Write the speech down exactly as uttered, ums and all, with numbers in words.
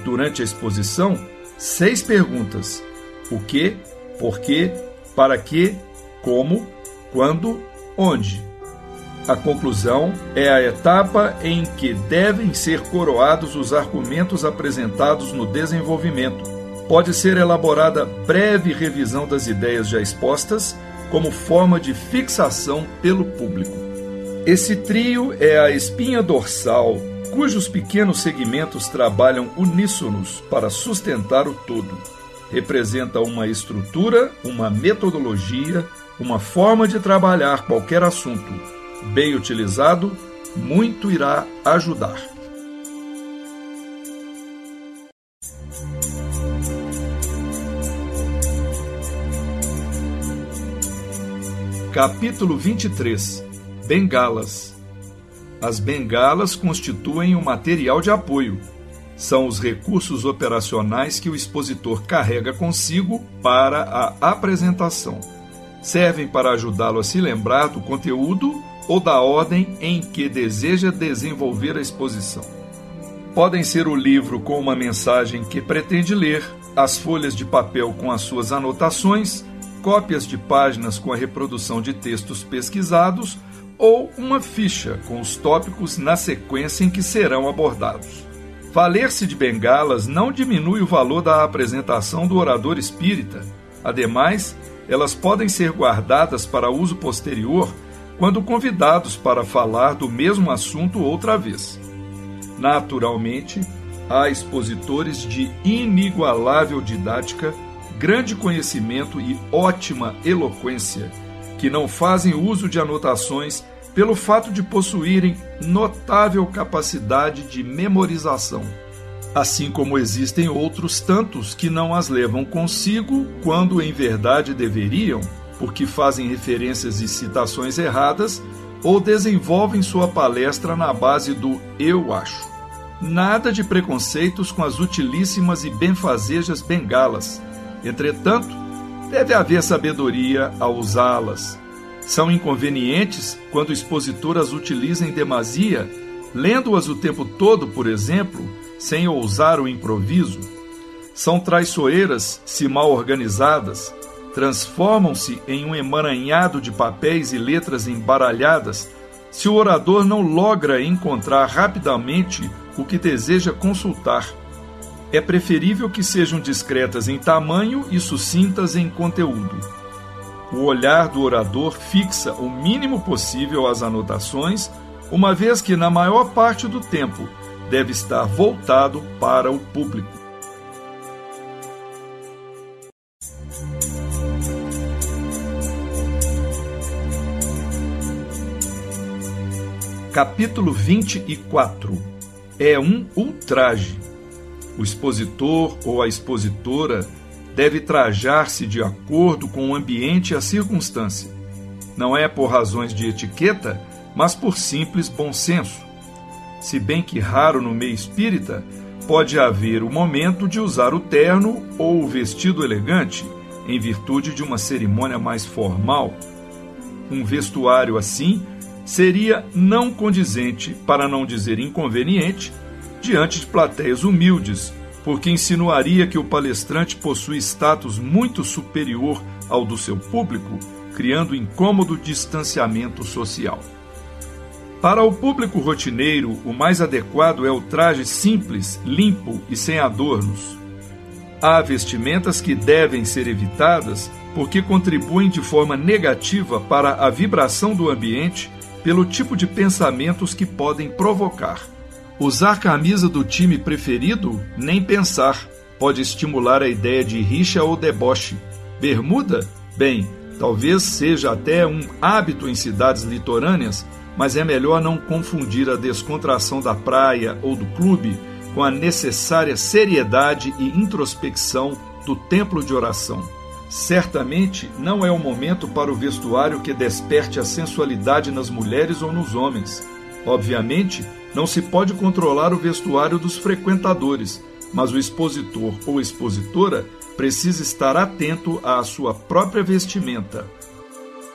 durante a exposição, seis perguntas: o que, por quê, para quê, como, quando, onde. A conclusão é a etapa em que devem ser coroados os argumentos apresentados no desenvolvimento. Pode ser elaborada breve revisão das ideias já expostas, como forma de fixação pelo público. Esse trio é a espinha dorsal, cujos pequenos segmentos trabalham uníssonos para sustentar o todo. Representa uma estrutura, uma metodologia, uma forma de trabalhar qualquer assunto. Bem utilizado, muito irá ajudar. Capítulo vinte e três. Bengalas. As bengalas constituem um material de apoio. São os recursos operacionais que o expositor carrega consigo para a apresentação. Servem para ajudá-lo a se lembrar do conteúdo ou da ordem em que deseja desenvolver a exposição. Podem ser o livro com uma mensagem que pretende ler, as folhas de papel com as suas anotações, cópias de páginas com a reprodução de textos pesquisados ou uma ficha com os tópicos na sequência em que serão abordados. Valer-se de bengalas não diminui o valor da apresentação do orador espírita. Ademais, elas podem ser guardadas para uso posterior quando convidados para falar do mesmo assunto outra vez. Naturalmente, há expositores de inigualável didática, grande conhecimento e ótima eloquência, que não fazem uso de anotações pelo fato de possuírem notável capacidade de memorização. Assim como existem outros tantos que não as levam consigo quando em verdade deveriam, porque fazem referências e citações erradas ou desenvolvem sua palestra na base do eu acho. Nada de preconceitos com as utilíssimas e benfazejas bengalas. Entretanto, deve haver sabedoria ao usá-las. São inconvenientes quando o expositor as utiliza em demasia, lendo-as o tempo todo, por exemplo, sem ousar o improviso. São traiçoeiras se mal organizadas, transformam-se em um emaranhado de papéis e letras embaralhadas se o orador não logra encontrar rapidamente o que deseja consultar. É preferível que sejam discretas em tamanho e sucintas em conteúdo. O olhar do orador fixa o mínimo possível as anotações, uma vez que, na maior parte do tempo, deve estar voltado para o público. Capítulo vinte e quatro. É um ultraje. O expositor ou a expositora deve trajar-se de acordo com o ambiente e a circunstância. Não é por razões de etiqueta, mas por simples bom senso. Se bem que raro no meio espírita, pode haver o momento de usar o terno ou o vestido elegante, em virtude de uma cerimônia mais formal. Um vestuário assim seria não condizente, para não dizer inconveniente, diante de plateias humildes, porque insinuaria que o palestrante possui status muito superior ao do seu público, criando incômodo distanciamento social. Para o público rotineiro, o mais adequado é o traje simples, limpo e sem adornos. Há vestimentas que devem ser evitadas porque contribuem de forma negativa para a vibração do ambiente pelo tipo de pensamentos que podem provocar. Usar camisa do time preferido? Nem pensar. Pode estimular a ideia de rixa ou deboche. Bermuda? Bem, talvez seja até um hábito em cidades litorâneas, mas é melhor não confundir a descontração da praia ou do clube com a necessária seriedade e introspecção do templo de oração. Certamente não é o momento para o vestuário que desperte a sensualidade nas mulheres ou nos homens. Obviamente, não se pode controlar o vestuário dos frequentadores, mas o expositor ou expositora precisa estar atento à sua própria vestimenta.